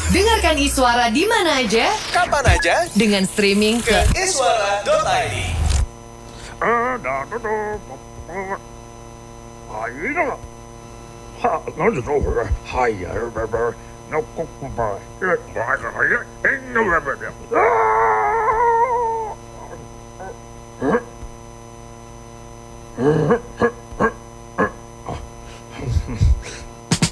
Dengarkan Iswara di mana aja, kapan aja, dengan streaming ke iswara.id. Huh?